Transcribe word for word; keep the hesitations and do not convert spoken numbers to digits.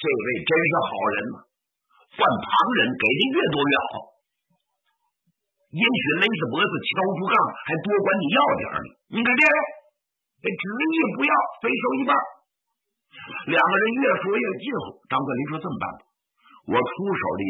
这位真是好人嘛，换旁人给的越多越好。也许勒死脖子敲出杠，还多管你要点呢。你看这位，这执意不要，非收一半。两个人越说越近乎。张克林说：“这么办吧，我出手的